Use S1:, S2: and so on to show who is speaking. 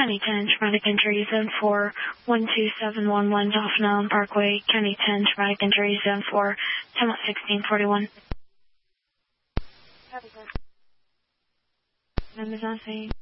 S1: County 10, traumatic injury, zone 4, 12711 Dauphin Island Parkway, County 10, traumatic injury, zone 4, 10-1641. Amazon saying.